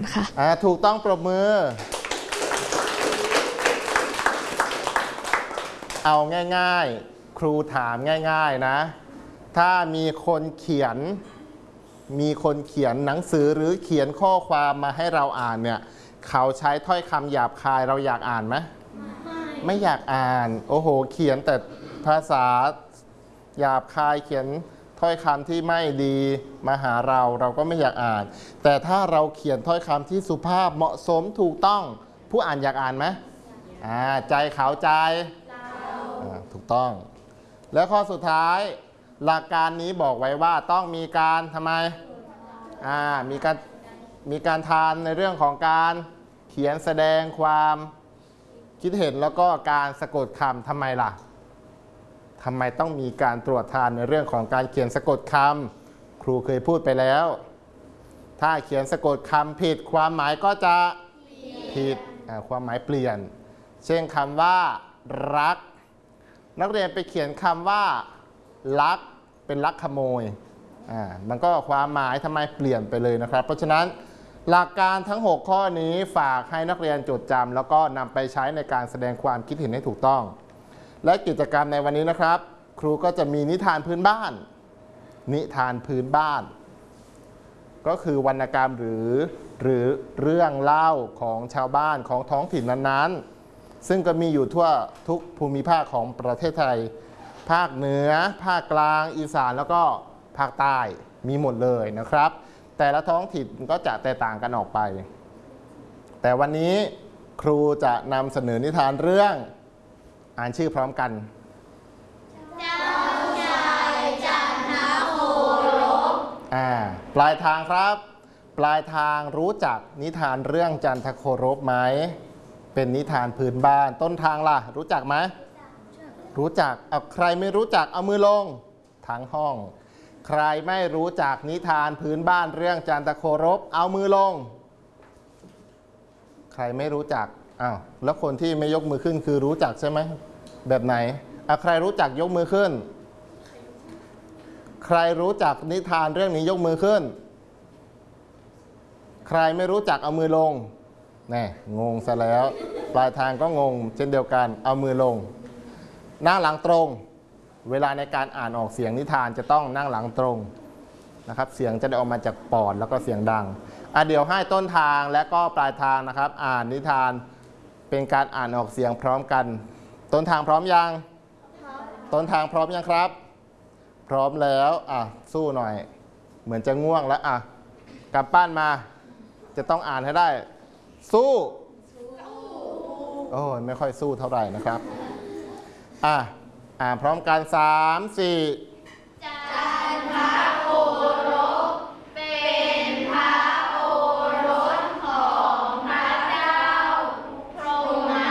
ค่ะถูกต้องปรบมือเอาง่ายๆครูถามง่ายๆนะถ้ามีคนเขียนหนังสือหรือเขียนข้อความมาให้เราอ่านเนี่ยเขาใช้ถ้อยคำหยาบคายเราอยากอ่านไหมไม่อยากอ่านโอ้โหเขียนแต่ภาษาหยาบคายเขียนถ้อยคำที่ไม่ดีมาหาเราก็ไม่อยากอ่านแต่ถ้าเราเขียนถ้อยคำที่สุภาพเหมาะสมถูกต้องผู้อ่านอยากอ่านไหมใจเขาใจถูกต้องแล้วข้อสุดท้ายหลักการนี้บอกไว้ว่าต้องมีการทำไมมีการทานในเรื่องของการเขียนแสดงความคิดเห็นแล้วก็การสะกดคำทำไมล่ะทำไมต้องมีการตรวจทานในเรื่องของการเขียนสะกดคำครูเคยพูดไปแล้วถ้าเขียนสะกดคำผิดความหมายก็จะผิดความหมายเปลี่ยนเช่นคำว่ารักนักเรียนไปเขียนคำว่าลักเป็นลักขโมยมันก็ความหมายทำไมเปลี่ยนไปเลยนะครับเพราะฉะนั้นหลักการทั้ง6ข้อนี้ฝากให้นักเรียนจดจำแล้วก็นำไปใช้ในการแสดงความคิดเห็นให้ถูกต้องและกิจกรรมในวันนี้นะครับครูก็จะมีนิทานพื้นบ้านก็คือวรรณกรรมหรือเรื่องเล่าของชาวบ้านของท้องถิ่นนั้นๆซึ่งก็มีอยู่ทั่วทุกภูมิภาคของประเทศไทยภาคเหนือภาคกลางอีสานแล้วก็ภาคใต้มีหมดเลยนะครับแต่ละท้องถิ่นก็จะแตกต่างกันออกไปแต่วันนี้ครูจะนำเสนอนิทานเรื่องอ่านชื่อพร้อมกันเจ้าชายจันทโครบปลายทางครับปลายทางรู้จักนิทานเรื่องจันทโครบไหมเป็นนิทานพื้นบ้านต้นทางล่ะรู้จักไหมรู้จักเอาใครไม่รู้จักเอามือลงทั้งห้องใครไม่รู้จักนิทานพื้นบ้านเรื่องจันทโครบเอามือลงใครไม่รู้จักแล้วคนที่ไม่ยกมือขึ้นคือรู้จักใช่ไหมแบบไหนใครรู้จักยกมือขึ้นใครรู้จักนิทานเรื่องนี้ยกมือขึ้นใครไม่รู้จักเอามือลงแน่งงซะแล้วปลายทางก็งงเช่นเดียวกันเอามือลงหน้าหลังตรงเวลาในการอ่านออกเสียงนิทานจะต้องนั่งหลังตรงนะครับเสียงจะได้ออกมาจากปอดแล้วก็เสียงดังเดี๋ยวให้ต้นทางและก็ปลายทางนะครับอ่านนิทานเป็นการอ่านออกเสียงพร้อมกันต้นทางพร้อมยังต้นทางพร้อมยังครับพร้อมแล้วสู้หน่อยเหมือนจะง่วงแล้วกลับบ้านมาจะต้องอ่านให้ได้สู้โอ้ยไม่ค่อยสู้เท่าไหร่นะครับอ่านพร้อมกัน3 4